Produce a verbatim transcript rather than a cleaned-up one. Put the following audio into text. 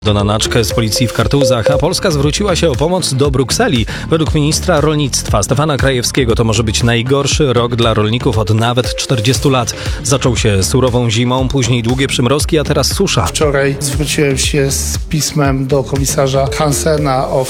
Donanaczkę z policji w Kartuzach, a Polska zwróciła się o pomoc do Brukseli. Według ministra rolnictwa Stefana Krajewskiego to może być najgorszy rok dla rolników od nawet czterdziestu lat. Zaczął się surową zimą, później długie przymrozki, a teraz susza. Wczoraj zwróciłem się z pismem do komisarza Hansena o